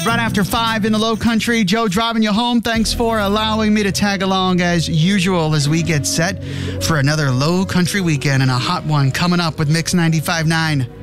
Right after 5 in the Low Country, Joe driving you home. Thanks for allowing me to tag along as usual as we get set for another Low Country weekend and a hot one coming up with Mix 95.9.